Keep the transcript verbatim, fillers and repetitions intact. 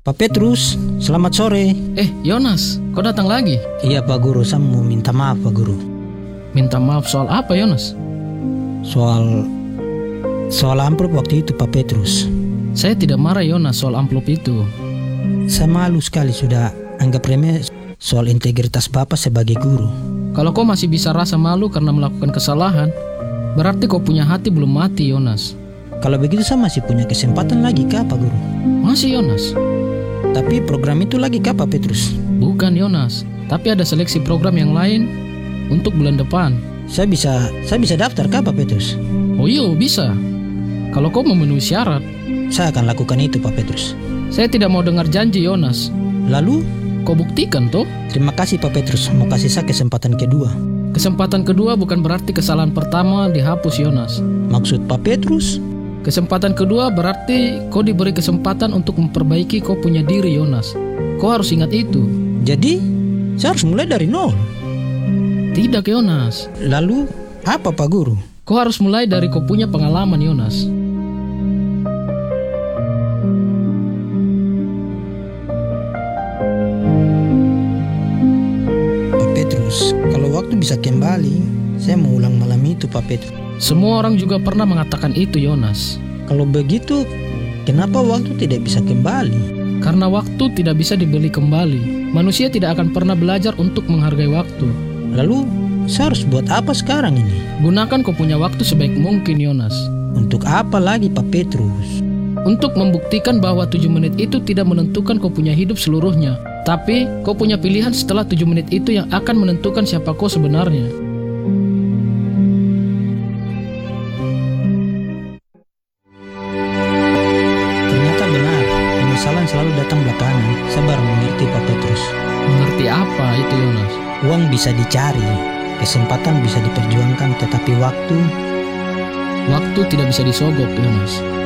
Pak Petrus, selamat sore. Eh, Yonas, kau datang lagi? Iya Pak Guru, saya mau minta maaf Pak Guru. Minta maaf soal apa, Yonas? Soal soal amplop waktu itu Pak Petrus. Saya tidak marah, Yonas, soal amplop itu. Saya malu sekali sudah anggap remeh soal integritas Bapak sebagai guru. Kalau kau masih bisa rasa malu karena melakukan kesalahan, berarti kau punya hati belum mati, Yonas. Kalau begitu saya masih punya kesempatan lagi kah Pak Guru? Masih, Yonas. Tapi program itu lagi kah Pak Petrus? Bukan, Yonas. Tapi ada seleksi program yang lain untuk bulan depan. Saya bisa saya bisa daftar kah Pak Petrus? Oh iya, bisa. Kalau kau memenuhi syarat. Saya akan lakukan itu Pak Petrus. Saya tidak mau dengar janji, Yonas. Lalu? Kau buktikan toh? Terima kasih Pak Petrus, mau kasih saya kesempatan kedua. Kesempatan kedua bukan berarti kesalahan pertama dihapus, Yonas. Maksud Pak Petrus? Kesempatan kedua berarti kau diberi kesempatan untuk memperbaiki kau punya diri, Yonas. Kau harus ingat itu. Jadi, saya harus mulai dari nol? Tidak, Yonas. Lalu, apa Pak Guru? Kau harus mulai dari kau punya pengalaman, Yonas. Pak Petrus, kalau waktu bisa kembali, saya mau ulang malam itu Pak Petrus. Semua orang juga pernah mengatakan itu, Yonas. Kalau begitu, kenapa waktu tidak bisa kembali? Karena waktu tidak bisa dibeli kembali. Manusia tidak akan pernah belajar untuk menghargai waktu. Lalu, saya harus buat apa sekarang ini? Gunakan kau punya waktu sebaik mungkin, Yonas. Untuk apa lagi Pak Petrus? Untuk membuktikan bahwa tujuh menit itu tidak menentukan kau punya hidup seluruhnya. Tapi, kau punya pilihan setelah tujuh menit itu yang akan menentukan siapa kau sebenarnya. Penyesalan selalu datang belakangan. Saya baru mengerti Pak Petrus. Mengerti apa itu, Yonas? Uang bisa dicari, kesempatan bisa diperjuangkan, tetapi waktu... Waktu tidak bisa disogok, Yonas.